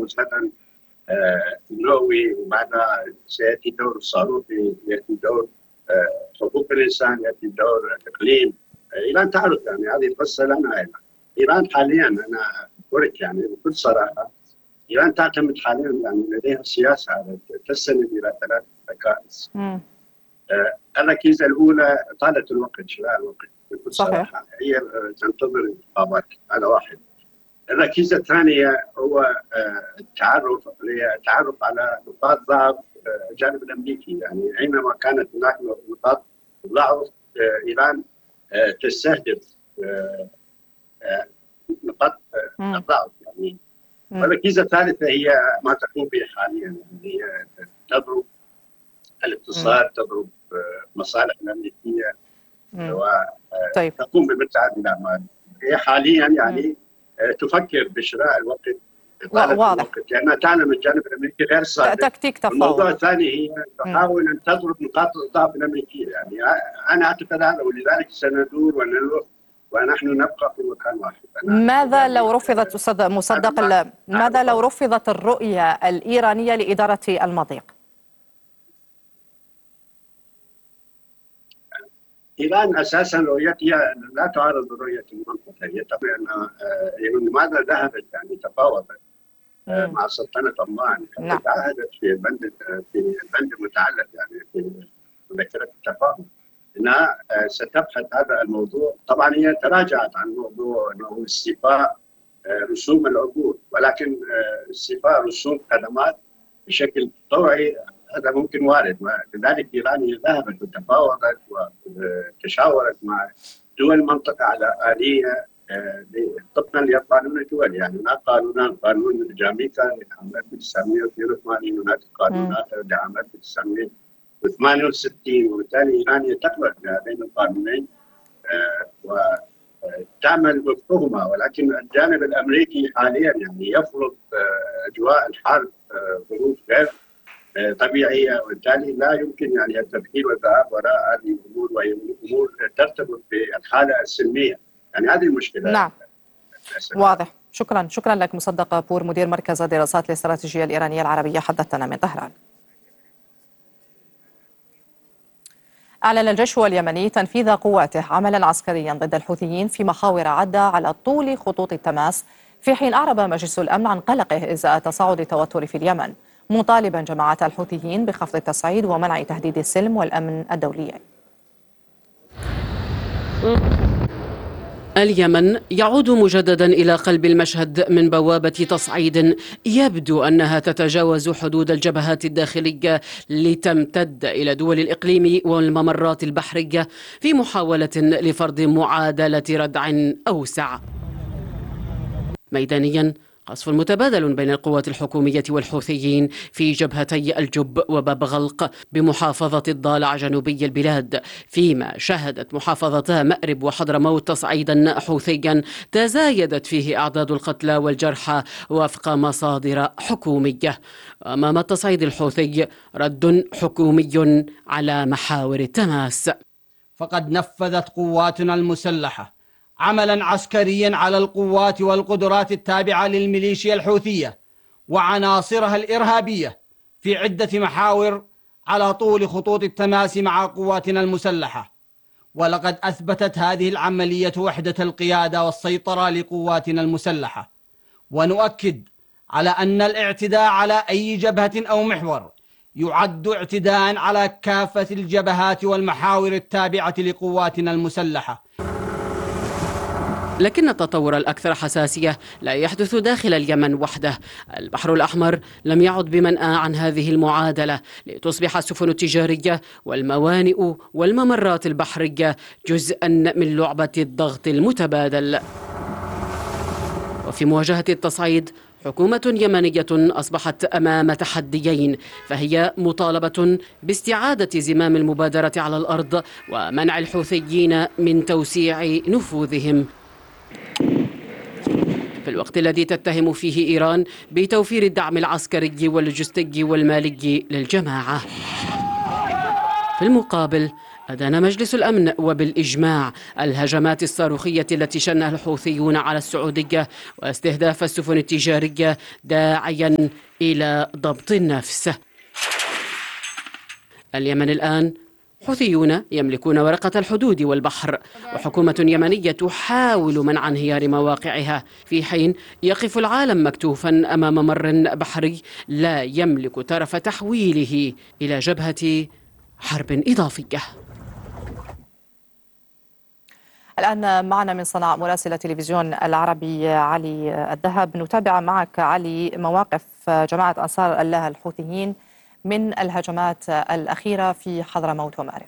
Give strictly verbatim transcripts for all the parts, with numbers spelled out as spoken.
مثلا النووي، وبعدها سياتي دور الصاروخي، ياتي دور حقوق الانسان، ياتي دور الاقليم. ايران تعرف يعني هذه القصه لنا ايضا. ايران حاليا انا اذكرك يعني بكل صراحه، ايران تعتمد حاليا يعني لديها سياسه تستند الى ثلاث ركائز. الركيزه الاولى اطاله الوقت، شراء الوقت بكل صراحه، هي تنتظر انتخابات، هذا واحد. الركيزه الثانيه هو التعرف التعرف على نقاط ضعف الجانب الامريكي، يعني اينما كانت هناك نقاط ضعف ايران تستهدف نقاط الضعف يعني. والركيزه الثالثه هي ما تقوم به حاليا، هي تضرب الاقتصاد، تضرب مصالح الامريكيه وتقوم بمتعدد الاعمال. هي حاليا يعني تفكر بشراء الوقت، واضح، لانها تعلم الجانب الامريكي غير صادق. تكتيك تفاوض. الموضوع الثاني هي تحاول ان تضرب نقاط الضعف الامريكيه، يعني انا اعتقد هذا، ولذلك سندور ونلوح ونحن نبقى في مكان واحد. ماذا لو رفضت استاذ مصدق ماذا لو رفضت الرؤيه الايرانيه لاداره المضيق؟ ايران اساسا رؤيتها لا تعارض رؤيه المنطقه، هي طبعا لماذا ذهبت يعني تفاوضت مع سلطنه عمان، نعم. تعهدت في بند في بند متعلق يعني في مذكره التفاهم انها ستبحث هذا الموضوع. طبعا هي تراجعت عن موضوع انه استيفاء رسوم العقود، ولكن استيفاء رسوم خدمات بشكل طوعي هذا ممكن وارد. لذلك ايران ذهبت وتفاوضت وتشاورت مع دول المنطقه على اليه طبقا للقانون الدولي، يعني هناك قانونان، قانون جاميكا لعام ألف وتسعمئة واثنين وثمانين، هناك قانونات لعام ألف وتسعمئة وثمانية وستين، وبالتالي ايران تقبل بهذين القانونين وتعمل وفقهما. ولكن الجانب الامريكي حاليا يعني يفرض اجواء الحرب، ظروف غير طبيعيه، وبالتالي لا يمكن يعني التفكير والذهاب وراء هذه الامور، وهي امور ترتبط بالحاله السلميه، يعني هذه المشكله. نعم واضح. شكرا شكرا لك مصدق بور، مدير مركز الدراسات الاستراتيجيه الايرانيه العربيه، حدثنا من طهران. أعلن الجيش اليمني تنفيذ قواته عملا عسكريا ضد الحوثيين في محاور عدة على طول خطوط التماس، في حين أعرب مجلس الأمن عن قلقه إزاء تصاعد التوتر في اليمن، مطالبا جماعة الحوثيين بخفض التصعيد ومنع تهديد السلم والأمن الدوليين. اليمن يعود مجددا إلى قلب المشهد من بوابة تصعيد يبدو أنها تتجاوز حدود الجبهات الداخلية لتمتد إلى دول الإقليم والممرات البحرية في محاولة لفرض معادلة ردع أوسع. ميدانيا قصف متبادل بين القوات الحكومية والحوثيين في جبهتي الجب وباب غلق بمحافظة الضالع جنوبي البلاد، فيما شهدت محافظتا مأرب وحضرموت تصعيدا حوثيا تزايدت فيه أعداد القتلى والجرحى وفق مصادر حكومية. أمام التصعيد الحوثي رد حكومي على محاور التماس. فقد نفذت قواتنا المسلحة عملا عسكريا على القوات والقدرات التابعة للميليشيا الحوثية وعناصرها الإرهابية في عدة محاور على طول خطوط التماس مع قواتنا المسلحة، ولقد أثبتت هذه العملية وحدة القيادة والسيطرة لقواتنا المسلحة. ونؤكد على أن الاعتداء على أي جبهة أو محور يعد اعتداء على كافة الجبهات والمحاور التابعة لقواتنا المسلحة. لكن التطور الأكثر حساسية لا يحدث داخل اليمن وحده. البحر الأحمر لم يعد بمنأى عن هذه المعادلة لتصبح السفن التجارية والموانئ والممرات البحرية جزءا من لعبة الضغط المتبادل. وفي مواجهة التصعيد حكومة يمنية أصبحت أمام تحديين، فهي مطالبة باستعادة زمام المبادرة على الأرض ومنع الحوثيين من توسيع نفوذهم، في الوقت الذي تتهم فيه إيران بتوفير الدعم العسكري واللوجستي والمالي للجماعة. في المقابل أدان مجلس الأمن وبالإجماع الهجمات الصاروخية التي شنها الحوثيون على السعودية واستهداف السفن التجارية، داعيا إلى ضبط النفس. اليمن الآن حوثيون يملكون ورقة الحدود والبحر، وحكومة يمنية تحاول منع انهيار مواقعها، في حين يقف العالم مكتوفا أمام ممر بحري لا يملك طرف تحويله إلى جبهة حرب إضافية. الآن معنا من صنعاء مراسل تلفزيون العربي علي الذهب. نتابع معك علي مواقف جماعة أنصار الله الحوثيين من الهجمات الأخيرة في حضرموت ومأرب.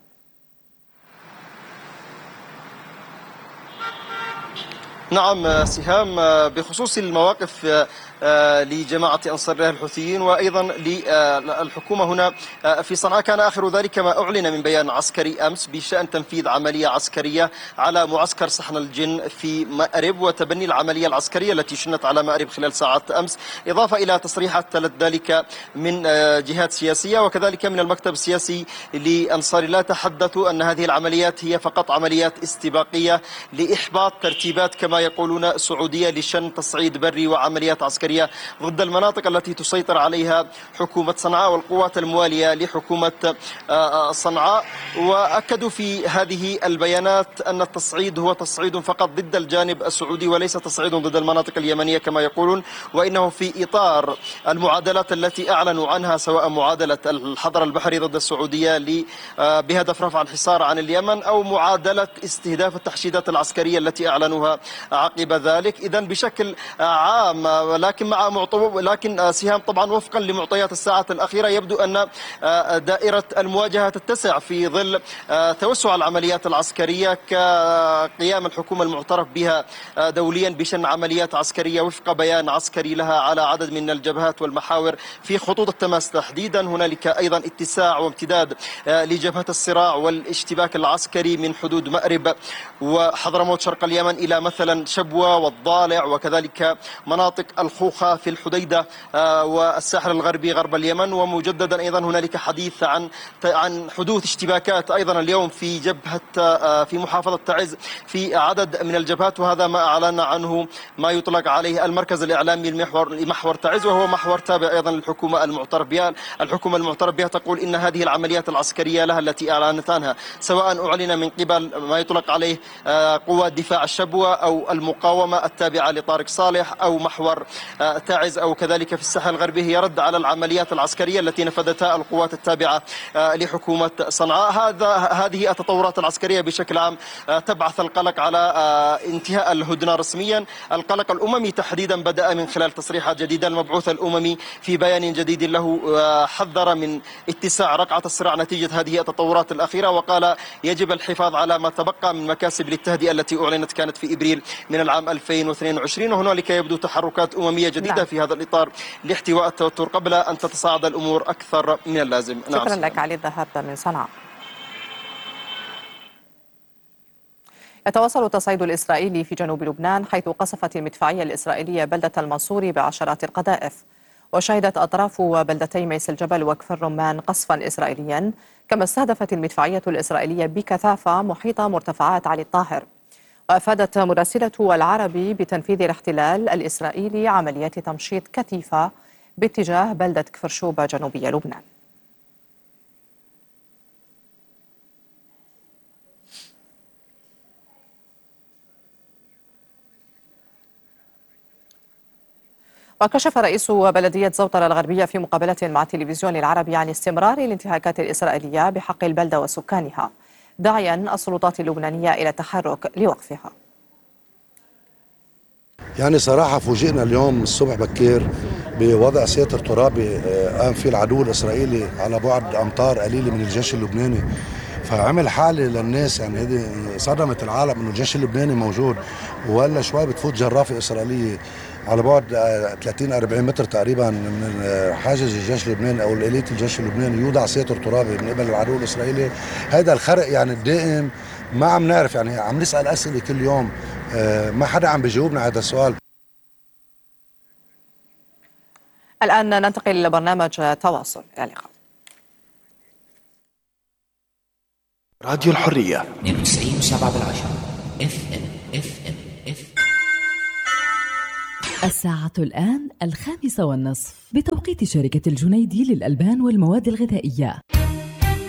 نعم سهام، بخصوص المواقف لجماعة أنصار الله الحوثيين وأيضا للحكومة هنا في صنعاء، كان آخر ذلك ما أعلن من بيان عسكري أمس بشأن تنفيذ عملية عسكرية على معسكر صحن الجن في مأرب وتبني العملية العسكرية التي شنت على مأرب خلال ساعات أمس، إضافة إلى تصريحات تلت ذلك من جهات سياسية وكذلك من المكتب السياسي لأنصار الله. تحدثوا أن هذه العمليات هي فقط عمليات استباقية لإحباط ترتيبات كما يقولون سعودية لشن تصعيد بري وعمليات عسكرية ضد المناطق التي تسيطر عليها حكومة صنعاء والقوات الموالية لحكومة صنعاء. وأكدوا في هذه البيانات أن التصعيد هو تصعيد فقط ضد الجانب السعودي وليس تصعيد ضد المناطق اليمنية كما يقولون، وإنه في إطار المعادلات التي أعلنوا عنها، سواء معادلة الحظر البحري ضد السعودية بهدف رفع الحصار عن اليمن أو معادلة استهداف التحشيدات العسكرية التي أعلنوها عقب ذلك. إذن بشكل عام، لكن مع معطو لكن سهام طبعا وفقا لمعطيات الساعة الأخيرة يبدو أن دائرة المواجهة تتسع في ظل توسع العمليات العسكرية، كقيام الحكومة المعترف بها دوليا بشن عمليات عسكرية وفق بيان عسكري لها على عدد من الجبهات والمحاور في خطوط التماس تحديدا. هنالك أيضا اتساع وامتداد لجبهة الصراع والاشتباك العسكري من حدود مأرب وحضرموت شرق اليمن إلى مثلا شبوة والضالع وكذلك مناطق الخوخة في الحديدة والساحل الغربي غرب اليمن. ومجددا أيضا هنالك حديث عن عن حدوث اشتباكات أيضا اليوم في جبهة في محافظة تعز في عدد من الجبهات، وهذا ما أعلن عنه ما يطلق عليه المركز الإعلامي لمحور لمحور تعز، وهو محور تابع أيضا للحكومة المعترف بها. الحكومة المعترف بها تقول إن هذه العمليات العسكرية لها التي أعلنت عنها سواء أعلن من قبل ما يطلق عليه قوات دفاع الشبوة أو المقاومة التابعة لطارق صالح أو محور تعز أو كذلك في الساحل الغربي، هي رد على العمليات العسكرية التي نفذتها القوات التابعة لحكومة صنعاء. هذا هذه التطورات العسكرية بشكل عام تبعث القلق على انتهاء الهدنة رسميا. القلق الأممي تحديدا بدأ من خلال تصريحات جديدة. المبعوث الأممي في بيان جديد له حذر من اتساع رقعة الصراع نتيجة هذه التطورات الأخيرة، وقال يجب الحفاظ على ما تبقى من مكاسب للتهدئة التي أعلنت كانت في إبريل من العام ألفين واثنين وعشرين. وهنالك يبدو تحركات أممية جديدة نعم. في هذا الإطار لاحتواء التوتر قبل أن تتصاعد الأمور أكثر من اللازم. شكرا نعم. لك علي الذهب من صنعاء. يتواصل التصعيد الإسرائيلي في جنوب لبنان، حيث قصفت المدفعية الإسرائيلية بلدة المنصوري بعشرات القذائف، وشهدت أطراف بلدتي ميس الجبل وكفر الرمان قصفا إسرائيليا، كما استهدفت المدفعية الإسرائيلية بكثافة محيط مرتفعات علي الطاهر. وأفادت مراسلة العربي بتنفيذ الاحتلال الإسرائيلي عمليات تمشيط كثيفة باتجاه بلدة كفر شوبة جنوبي لبنان. وكشف رئيس بلدية زوطرة الغربية في مقابلة مع التلفزيون العربي عن استمرار الانتهاكات الإسرائيلية بحق البلدة وسكانها، داعيا السلطات اللبنانية إلى التحرك لوقفها. يعني صراحة فوجئنا اليوم الصبح بكير بوضع ساتر ترابي قام فيه العدو الإسرائيلي على بعد أمتار قليلة من الجيش اللبناني، فعمل حالة للناس، يعني هذه صدمت العالم إنه الجيش اللبناني موجود، ولا شوي بتفوت جرافة إسرائيلية على بعد ثلاثين أربعين متر تقريبا من حاجز الجيش اللبناني او الاليت الجيش اللبناني، يوضع ساتر ترابي من قبل العدو الاسرائيلي. هذا الخرق يعني الدائم ما عم نعرف، يعني عم نسال اسئله كل يوم، ما حدا عم بيجاوبنا على هذا السؤال. الان ننتقل لبرنامج تواصل. اللقاء. راديو الحرية اثنين وتسعين وسبعة بالعشرة اف ام اف ام اف الساعة الآن الخامسة والنصف بتوقيت شركة الجنيدي للألبان والمواد الغذائية.